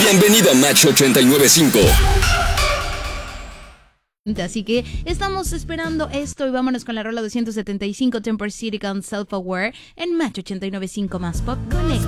Bienvenido a Match 89.5. Así que estamos esperando esto y vámonos con la rola 275 Temper City con Self Aware en Match 89.5 más Pop Connect.